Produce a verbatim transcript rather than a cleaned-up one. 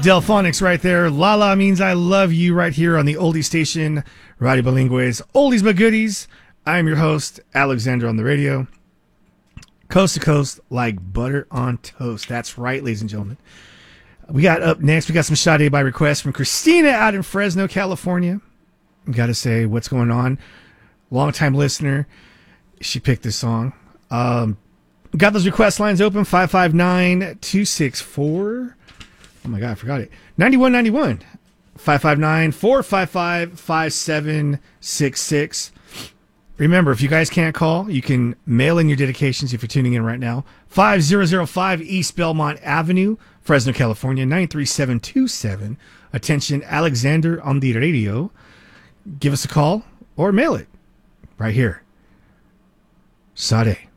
Delphonics right there. Lala means I love you right here on the oldie station, Radio Bilingues, oldies but goodies. I'm your host, Alexander on the radio. Coast to coast like butter on toast. That's right, ladies and gentlemen. We got up next, we got some Sade by request from Christina out in Fresno, California. Got to say, what's going on? Long-time listener. She picked this song. Um, got those request lines open, five five nine, two six four. Oh my God, I forgot it. ninety-one ninety-one. five five nine, four five five, five seven six six. Remember, if you guys can't call, you can mail in your dedications if you're tuning in right now. five thousand five East Belmont Avenue, Fresno, California, nine three seven two seven. Attention, Alexander on the radio. Give us a call or mail it right here. Sade.